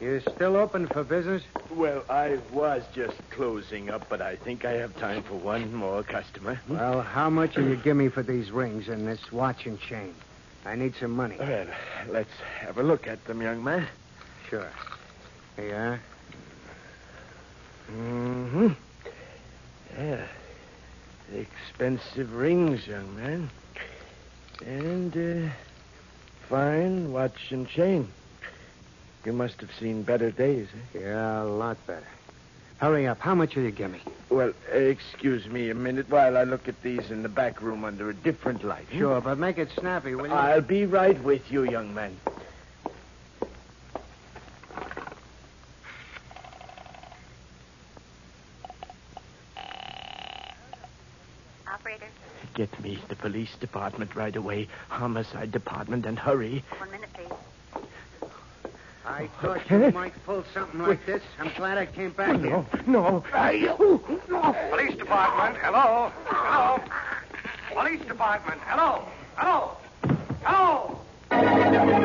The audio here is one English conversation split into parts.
You still open for business? Well, I was just closing up, but I think I have time for one more customer. Well, how much will you give me for these rings and this watch and chain? I need some money. Well, let's have a look at them, young man. Sure. Here you are. Mm-hmm. Yeah. Expensive rings, young man. And, fine watch and chain. You must have seen better days, eh? Yeah, a lot better. Hurry up. How much will you give me? Well, excuse me a minute while I look at these in the back room under a different light. Sure, but make it snappy, will you? I'll be right with you, young man. Operator? Get me the police department right away. Homicide department, and hurry. 1 minute, please. I thought you might pull something like this. I'm glad I came back here. No. Police department, hello? Hello? Police department, hello? Hello? Hello?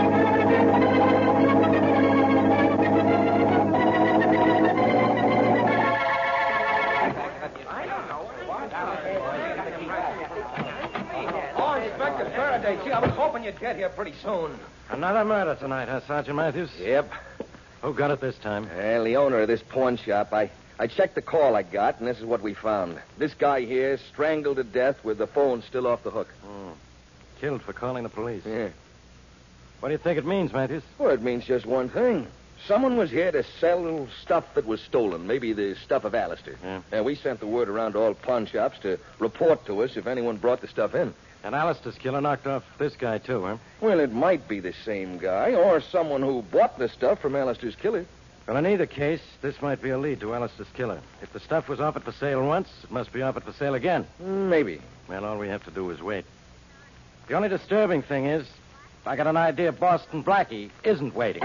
Oh, Inspector Faraday, gee, I was hoping you'd get here pretty soon. Another murder tonight, huh, Sergeant Matthews? Yep. Who got it this time? Well, the owner of this pawn shop. I checked the call I got, and this is what we found. This guy here strangled to death with the phone still off the hook. Killed for calling the police. Yeah. What do you think it means, Matthews? Well, it means just one thing. Someone was here to sell stuff that was stolen, maybe the stuff of Alistair. Yeah. And we sent the word around to all pawn shops to report to us if anyone brought the stuff in. And Alistair's killer knocked off this guy, too, huh? Well, it might be the same guy or someone who bought the stuff from Alistair's killer. Well, in either case, this might be a lead to Alistair's killer. If the stuff was offered for sale once, it must be offered for sale again. Maybe. Well, all we have to do is wait. The only disturbing thing is, I got an idea Boston Blackie isn't waiting.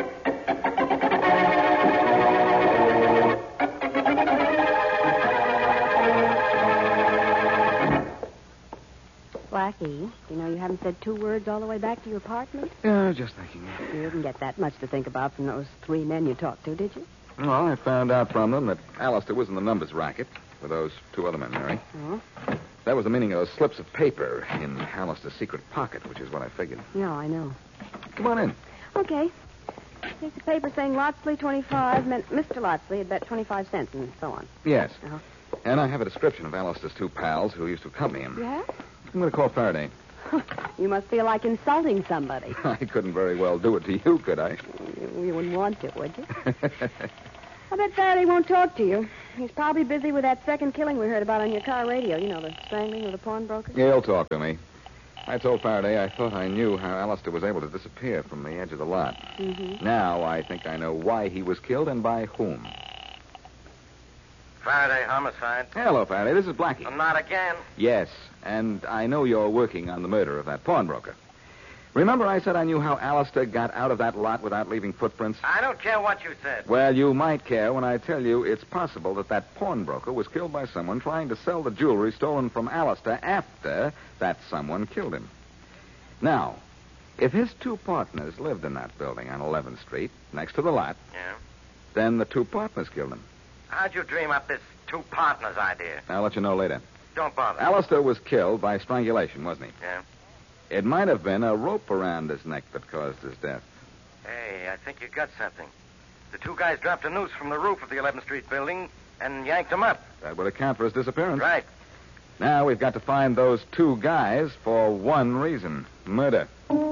Blackie, you know you haven't said 2 words all the way back to your apartment? Yeah, just thinking. You didn't get that much to think about from those 3 men you talked to, did you? Well, I found out from them that Alistair was in the numbers racket with those 2 other men, Mary. Oh? That was the meaning of those slips of paper in Alistair's secret pocket, which is what I figured. Yeah, I know. Come on in. Okay. Here's a paper saying Lotsley 25 meant Mr. Lotsley had bet 25 cents and so on. Yes. Uh-huh. And I have a description of Alistair's 2 pals who used to accompany him. Yeah? I'm going to call Faraday. You must feel like insulting somebody. I couldn't very well do it to you, could I? You wouldn't want to, would you? I bet Faraday won't talk to you. He's probably busy with that second killing we heard about on your car radio. You know, the strangling of the pawnbroker. Yeah, he'll talk to me. I told Faraday I thought I knew how Alistair was able to disappear from the edge of the lot. Mm-hmm. Now I think I know why he was killed and by whom. Faraday homicide. Hello, Faraday. This is Blackie. Not again. Yes, and I know you're working on the murder of that pawnbroker. Remember I said I knew how Alistair got out of that lot without leaving footprints? I don't care what you said. Well, you might care when I tell you it's possible that that pawnbroker was killed by someone trying to sell the jewelry stolen from Alistair after that someone killed him. Now, if his 2 partners lived in that building on 11th Street, next to the lot, Yeah? then the 2 partners killed him. How'd you dream up this 2 partners idea? I'll let you know later. Don't bother. Alistair was killed by strangulation, wasn't he? Yeah? It might have been a rope around his neck that caused his death. Hey, I think you got something. The 2 guys dropped a noose from the roof of the 11th Street building and yanked him up. That would account for his disappearance. Right. Now we've got to find those 2 guys for one reason: murder.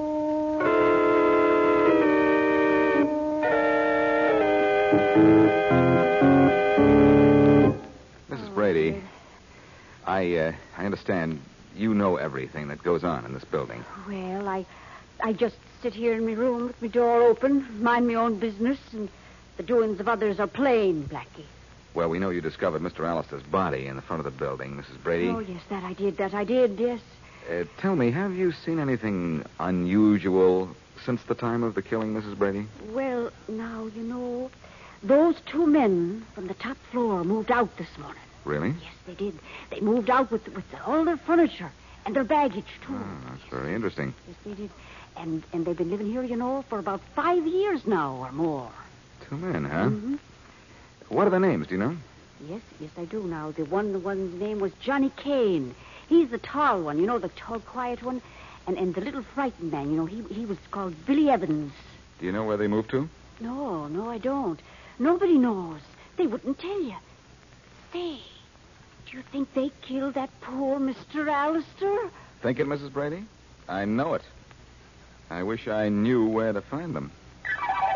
Mrs. Brady, I understand you know everything that goes on in this building. Well, I just sit here in my room with my door open, mind my own business, and the doings of others are plain, Blackie. Well, we know you discovered Mr. Alistair's body in the front of the building, Mrs. Brady. Oh, yes, that I did, yes. Tell me, have you seen anything unusual since the time of the killing, Mrs. Brady? Well, now, you know, those 2 men from the top floor moved out this morning. Really? Yes, they did. They moved out with all their furniture and their baggage, too. Oh, that's very interesting. Yes, they did. And they've been living here, you know, for about 5 years now or more. 2 men, huh? Mm-hmm. What are their names, do you know? Yes, I do now. The one's name was Johnny Kane. He's the tall one, you know, the tall, quiet one. And the little frightened man, you know, he was called Billy Evans. Do you know where they moved to? No, I don't. Nobody knows. They wouldn't tell you. Say, do you think they killed that poor Mr. Alistair? Think it, Mrs. Brady? I know it. I wish I knew where to find them.